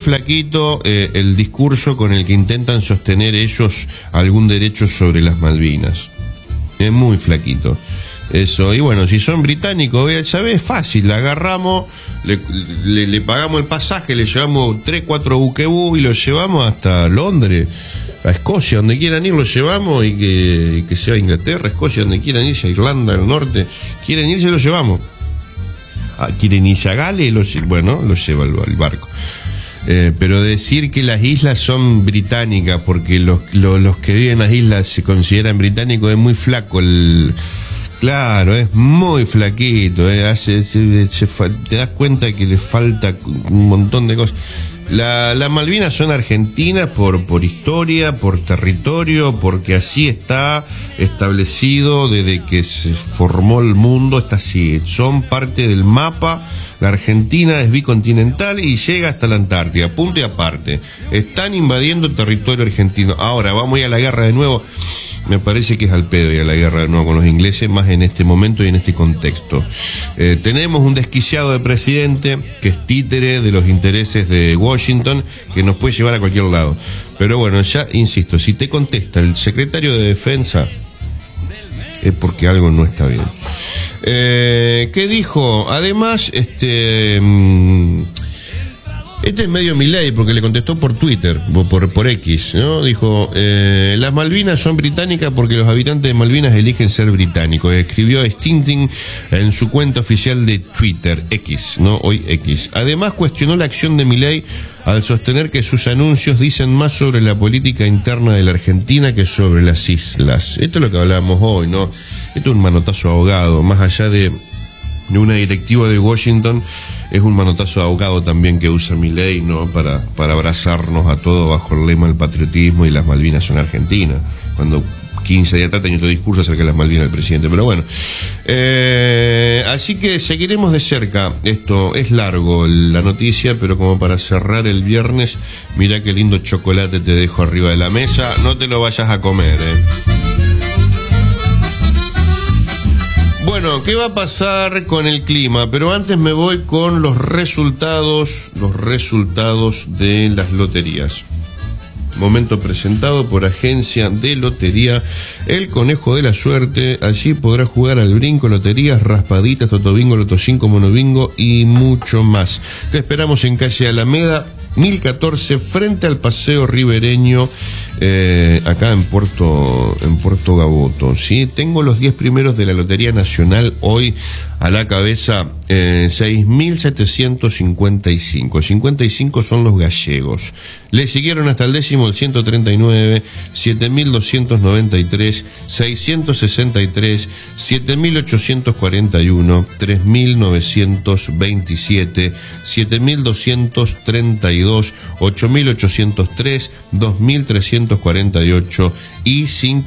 flaquito el discurso con el que intentan sostener ellos algún derecho sobre las Malvinas. Es muy flaquito eso. Y bueno, si son británicos, ¿sabes? Es fácil, la agarramos, le pagamos el pasaje, le llevamos 3, 4 buquebús y lo llevamos hasta Londres, a Escocia, donde quieran ir, lo llevamos, y que sea Inglaterra, Escocia, donde quieran irse, a Irlanda del Norte, quieren irse, lo llevamos. Quieren irse a Gales, lo lleva el barco. Pero decir que las islas son británicas porque los que viven en las islas se consideran británicos es muy flaco. Claro, es muy flaquito. Te das cuenta que le falta un montón de cosas. Las Malvinas son argentinas por historia, por territorio, porque así está establecido desde que se formó el mundo, está así. Son parte del mapa. La Argentina es bicontinental y llega hasta la Antártida, punto y aparte. Están invadiendo territorio argentino. Ahora, vamos a ir a la guerra de nuevo. Me parece que es al pedo ir a la guerra de nuevo con los ingleses, más en este momento y en este contexto. Tenemos un desquiciado de presidente que es títere de los intereses de Washington, que nos puede llevar a cualquier lado. Pero bueno, ya insisto, si te contesta el secretario de Defensa, es porque algo no está bien. ¿Qué dijo? Además, este es medio Milei, porque le contestó por Twitter, por X, ¿no? Dijo, las Malvinas son británicas porque los habitantes de Malvinas eligen ser británicos. Escribió Stinting en su cuenta oficial de Twitter, X, ¿no? Hoy X. Además, cuestionó la acción de Milei al sostener que sus anuncios dicen más sobre la política interna de la Argentina que sobre las islas. Esto es lo que hablábamos hoy, ¿no? Esto es un manotazo ahogado, más allá de una directiva de Washington. Es un manotazo de ahogado también que usa Milei, ¿no? Para abrazarnos a todos bajo el lema del patriotismo y las Malvinas son argentinas. Cuando 15 días atrás tenía otro discurso acerca de las Malvinas del presidente, pero bueno. Así que seguiremos de cerca. Esto es largo la noticia, pero como para cerrar el viernes, mira qué lindo chocolate te dejo arriba de la mesa. No te lo vayas a comer, Bueno, ¿qué va a pasar con el clima? Pero antes me voy con los resultados de las loterías. Momento presentado por Agencia de Lotería El Conejo de la Suerte. Allí podrás jugar al brinco, loterías, raspaditas, totobingo, loto 5, monobingo y mucho más. Te esperamos en calle Alameda 1014, frente al Paseo Ribereño, acá en Puerto Gaboto, ¿sí? Tengo los 10 primeros de la Lotería Nacional hoy a la cabeza, 6.755. 55 son los gallegos. Le siguieron hasta el décimo el 139, 7.293, 663, 7.841, 3.927, 7.232, 8.803, 2.348 y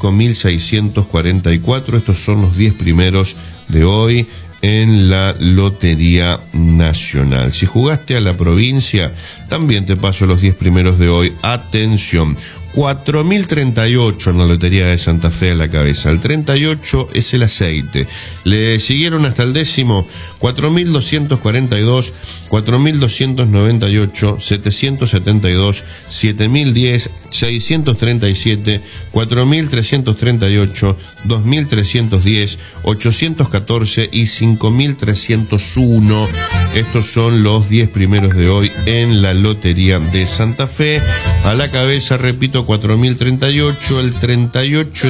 5.644. Estos son los 10 primeros de hoy en la Lotería Nacional. Si jugaste a la provincia, también te paso los 10 primeros de hoy. Atención, 4.038 en la Lotería de Santa Fe a la cabeza. El 38 es el aceite. Le siguieron hasta el décimo 4.242, 4.298, 772, 7.010, 637, 4.338, 2.310, 814 y 5.301. Estos son los 10 primeros de hoy en la Lotería de Santa Fe. A la cabeza, repito, 4.038, el 38